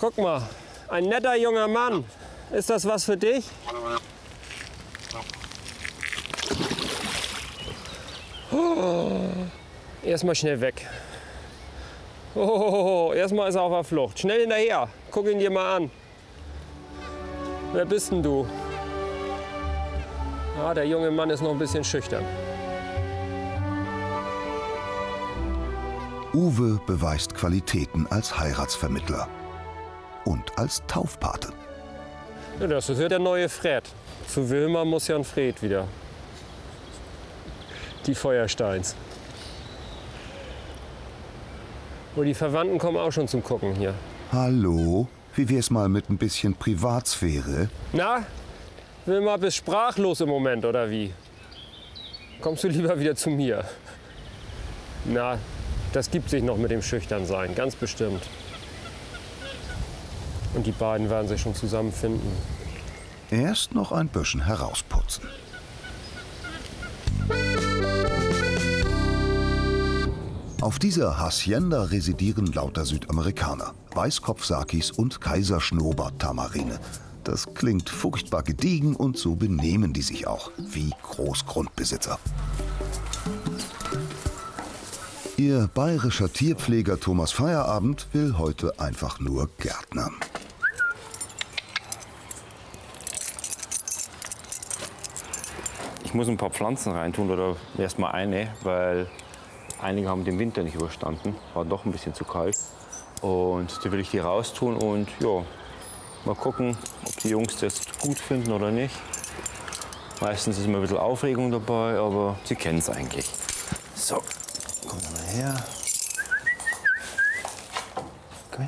Guck mal, ein netter junger Mann. Ist das was für dich? Oh, erstmal schnell weg. Oh, erstmal ist er auf der Flucht. Schnell hinterher. Guck ihn dir mal an. Wer bist denn du? Ah, der junge Mann ist noch ein bisschen schüchtern. Uwe beweist Qualitäten als Heiratsvermittler und als Taufpate. Ja, das ist ja der neue Fred. Zu Wilma muss ja ein Fred wieder. Die Feuersteins. Und die Verwandten kommen auch schon zum Gucken hier. Hallo? Wie wär's mal mit ein bisschen Privatsphäre? Na, Wilma, bist sprachlos im Moment, oder wie? Kommst du lieber wieder zu mir? Na, das gibt sich noch mit dem Schüchternsein, ganz bestimmt. Und die beiden werden sich schon zusammenfinden. Erst noch ein bisschen herausputzen. Auf dieser Hacienda residieren lauter Südamerikaner, Weißkopfsakis und Kaiserschnurrbart-Tamarine. Das klingt furchtbar gediegen und so benehmen die sich auch, wie Großgrundbesitzer. Ihr bayerischer Tierpfleger Thomas Feierabend will heute einfach nur gärtnern. Ich muss ein paar Pflanzen reintun oder erst mal eine, weil einige haben den Winter nicht überstanden. War doch ein bisschen zu kalt. Und da will ich die raustun und ja, mal gucken, ob die Jungs das gut finden oder nicht. Meistens ist immer ein bisschen Aufregung dabei, aber sie kennen es eigentlich. So, komm mal her. Komm her.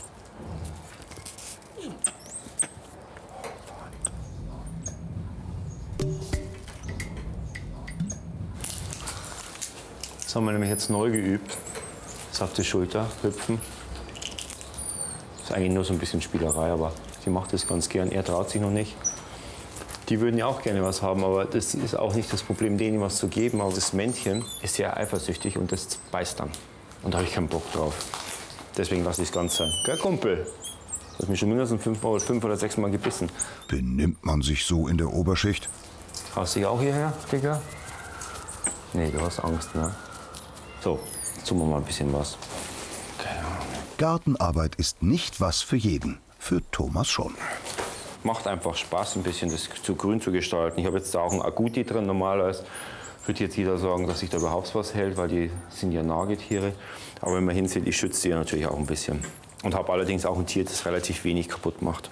Das haben wir nämlich jetzt neu geübt. Das auf die Schulter hüpfen. Das ist eigentlich nur so ein bisschen Spielerei, aber sie macht das ganz gern. Er traut sich noch nicht. Die würden ja auch gerne was haben, aber das ist auch nicht das Problem, denen was zu geben. Aber das Männchen ist sehr eifersüchtig und das beißt dann. Und da habe ich keinen Bock drauf. Deswegen lasse ich es ganz sein. Gell, Kumpel? Du hast mich schon mindestens 5 oder 6 Mal gebissen. Benimmt man sich so in der Oberschicht? Hast du dich auch hierher, Digga? Nee, du hast Angst, ne? So, jetzt tun wir mal ein bisschen was. Gartenarbeit ist nicht was für jeden, für Thomas schon. Macht einfach Spaß, ein bisschen das zu grün zu gestalten. Ich habe jetzt da auch ein Agouti drin. Normalerweise würde jetzt jeder sagen, dass sich da überhaupt was hält, weil die sind ja Nagetiere. Aber wenn man hinsieht, ich schütze die natürlich auch ein bisschen. Und habe allerdings auch ein Tier, das relativ wenig kaputt macht.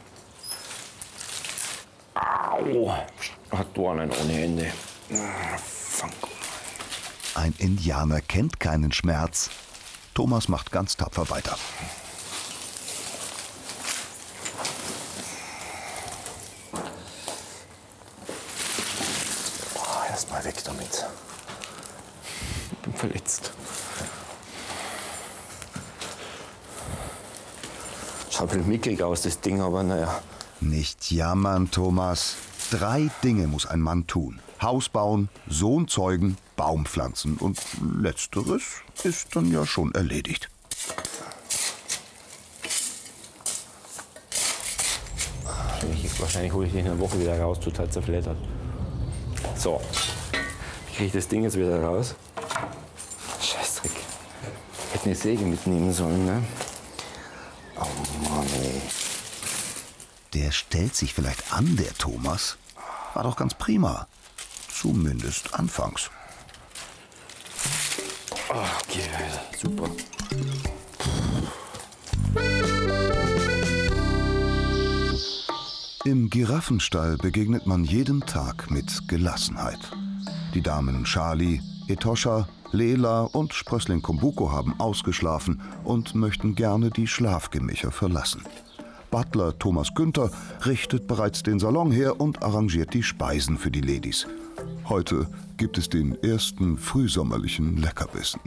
Au! Hat Dornen ohne Ende. Fang. Ein Indianer kennt keinen Schmerz. Thomas macht ganz tapfer weiter. Erst mal weg damit. Ich bin verletzt. Schaut ein bisschen mickrig aus, das Ding, aber naja. Nicht jammern, Thomas. 3 Dinge muss ein Mann tun. Haus bauen, Sohn zeugen, Baum pflanzen. Und letzteres ist dann ja schon erledigt. Wahrscheinlich hole ich dich in einer Woche wieder raus, total zerfleddert. So, ich kriege das Ding jetzt wieder raus. Scheißdreck. Hätte eine Säge mitnehmen sollen, ne? Oh Mann, ey. Der stellt sich vielleicht an, der Thomas. War doch ganz prima. Zumindest anfangs. Okay, super. Im Giraffenstall begegnet man jeden Tag mit Gelassenheit. Die Damen Charlie, Etosha, Lela und Sprössling Kumbuko haben ausgeschlafen und möchten gerne die Schlafgemächer verlassen. Butler Thomas Günther richtet bereits den Salon her und arrangiert die Speisen für die Ladies. Heute gibt es den ersten frühsommerlichen Leckerbissen.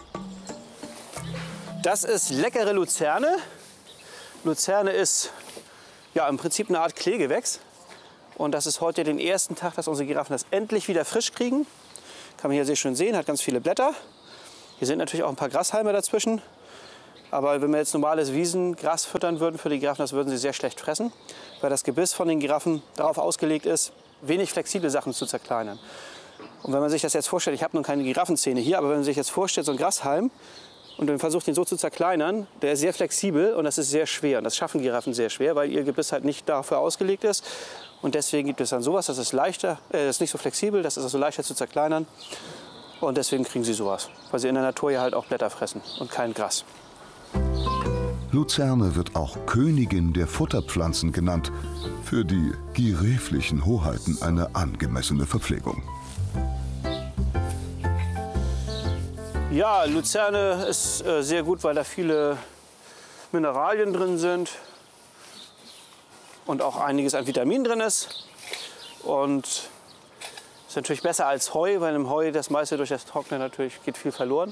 Das ist leckere Luzerne. Luzerne ist ja im Prinzip eine Art Kleegewächs. Und das ist heute den ersten Tag, dass unsere Giraffen das endlich wieder frisch kriegen. Kann man hier sehr schön sehen, hat ganz viele Blätter. Hier sind natürlich auch ein paar Grashalme dazwischen. Aber wenn wir jetzt normales Wiesengras füttern würden für die Giraffen, das würden sie sehr schlecht fressen, weil das Gebiss von den Giraffen darauf ausgelegt ist, wenig flexible Sachen zu zerkleinern. Und wenn man sich das jetzt vorstellt, ich habe nun keine Giraffenzähne hier, aber wenn man sich jetzt vorstellt, so ein Grashalm, und dann versucht ihn so zu zerkleinern, der ist sehr flexibel und das ist sehr schwer. Und das schaffen Giraffen sehr schwer, weil ihr Gebiss halt nicht dafür ausgelegt ist. Und deswegen gibt es dann sowas, das ist leichter, das ist nicht so flexibel, das ist also leichter zu zerkleinern. Und deswegen kriegen sie sowas, weil sie in der Natur ja halt auch Blätter fressen und kein Gras. Luzerne wird auch Königin der Futterpflanzen genannt. Für die giraflichen Hoheiten eine angemessene Verpflegung. Ja, Luzerne ist sehr gut, weil da viele Mineralien drin sind und auch einiges an Vitaminen drin ist. Und ist natürlich besser als Heu, weil im Heu das meiste durch das Trocknen natürlich geht viel verloren.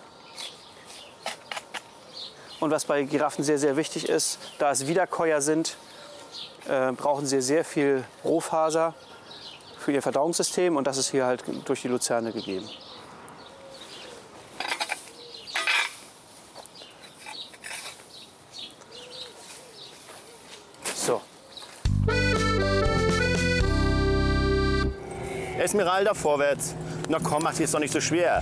Und was bei Giraffen sehr, sehr wichtig ist, da es Wiederkäuer sind, brauchen sie sehr viel Rohfaser für ihr Verdauungssystem und das ist hier halt durch die Luzerne gegeben. So. Esmeralda, vorwärts. Na komm, mach ist doch nicht so schwer.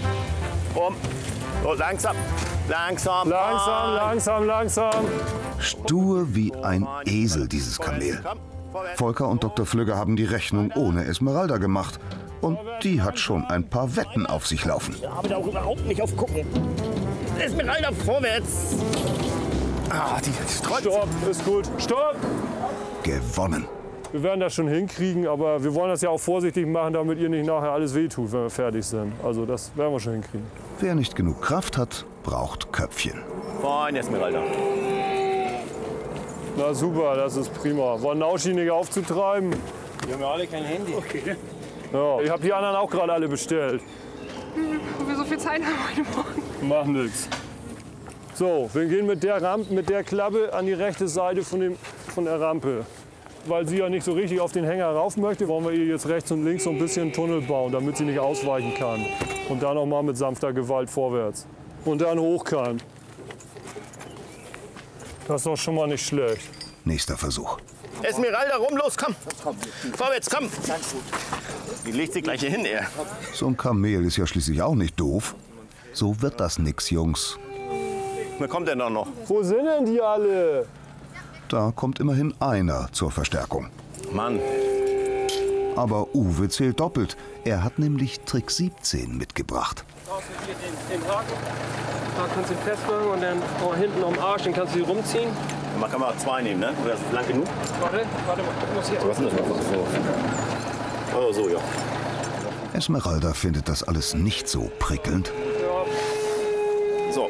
So, langsam. Langsam. Langsam, langsam, langsam. Stur wie ein Esel, dieses Kamel. Volker und Dr. Flügge haben die Rechnung ohne Esmeralda gemacht. Und die hat schon ein paar Wetten auf sich laufen. Ja, aber da auch überhaupt nicht auf gucken. Esmeralda, vorwärts. Ah, die strotzt. Stopp, ist gut. Stopp! Gewonnen. Wir werden das schon hinkriegen, aber wir wollen das ja auch vorsichtig machen, damit ihr nicht nachher alles wehtut, wenn wir fertig sind. Also das werden wir schon hinkriegen. Wer nicht genug Kraft hat, braucht Köpfchen. Fein, Esmeralda. Na super, das ist prima. War Nauschi nicht aufzutreiben? Wir haben ja alle kein Handy. Okay. Ja, ich habe die anderen auch gerade alle bestellt. Wo wir so viel Zeit haben heute Morgen. Macht nichts. So, wir gehen mit der Klappe an die rechte Seite von der Rampe. Weil sie ja nicht so richtig auf den Hänger rauf möchte, wollen wir ihr jetzt rechts und links so ein bisschen Tunnel bauen, damit sie nicht ausweichen kann. Und dann noch mal mit sanfter Gewalt vorwärts. Und dann hoch kann. Das ist doch schon mal nicht schlecht. Nächster Versuch. Esmeralda, rum, los, komm. Vorwärts, komm. Die legt sich gleich hier hin, er. So ein Kamel ist ja schließlich auch nicht doof. So wird das nix, Jungs. Wer kommt denn da noch? Wo sind denn die alle? Da kommt immerhin einer zur Verstärkung. Mann. Aber Uwe zählt doppelt. Er hat nämlich Trick 17 mitgebracht. Brauchst du hier den Haken? Da kannst du ihn festmachen und dann hinten am Arsch, den kannst du hier rumziehen. Man kann mal 2 nehmen, ne? Oder ist das lang genug? Warte mal, ich muss hier. Was ist das noch? Oh, so, ja. Esmeralda findet das alles nicht so prickelnd. So.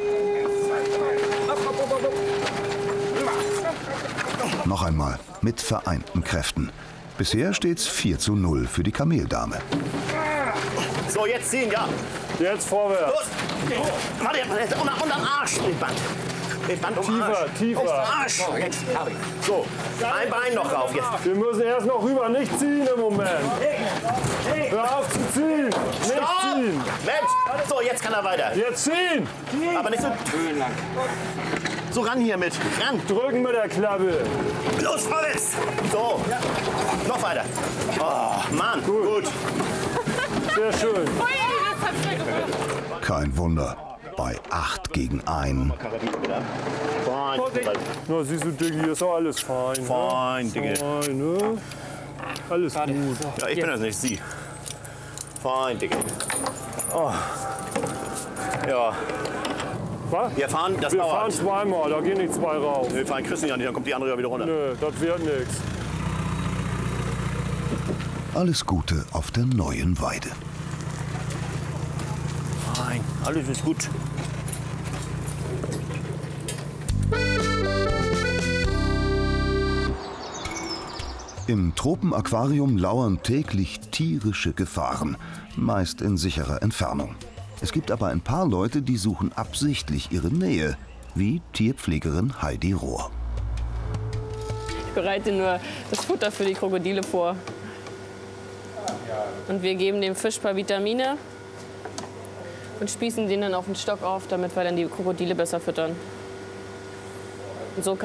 Noch einmal, mit vereinten Kräften. Bisher steht's 4:0 für die Kameldame. So, jetzt ziehen, ja. Jetzt vorwärts. Los. Warte, unter den Arsch. Mit Band. Mit Band um Tiefer, Arsch. tiefer. Aufs Arsch. Jetzt. So, ein Bein noch rauf jetzt. Wir müssen erst noch rüber, nicht ziehen im Moment. Hör auf zu ziehen, nicht ziehen. Mensch, so, jetzt kann er weiter. Jetzt ziehen. Aber nicht so lang. So ran hier mit. Ran. Drücken mit der Klappe. Los, vorwärts. So. Noch weiter. Oh, Mann. Gut. Sehr schön. Kein Wunder. Bei 8 gegen 1. Fein. Na, siehst du, Diggi, ist doch alles fein. Fein, ne? Diggi. Fein, ne? Alles gut. Ja, ich bin das nicht, Sie. Fein, Digga. Oh. Ja. Was? Wir fahren, das Wir fahren dauert. zweimal, da gehen nicht 2 raus. Wir fahren Christen ja nicht, dann kommt die andere ja wieder runter. Nö, das wird nichts. Alles Gute auf der neuen Weide. Fein, alles ist gut. Im Tropenaquarium lauern täglich tierische Gefahren, meist in sicherer Entfernung. Es gibt aber ein paar Leute, die suchen absichtlich ihre Nähe, wie Tierpflegerin Heidi Rohr. Ich bereite nur das Futter für die Krokodile vor. Und wir geben dem Fisch ein paar Vitamine. und spießen den dann auf den Stock auf, damit wir dann die Krokodile besser füttern. Und so